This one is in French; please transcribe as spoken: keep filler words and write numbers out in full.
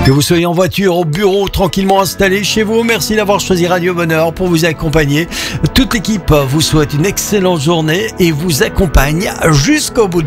Que vous soyez en voiture, au bureau, tranquillement installé chez vous, merci d'avoir choisi Radio Bonheur pour vous accompagner. Toute l'équipe vous souhaite une excellente journée et vous accompagne jusqu'au bout de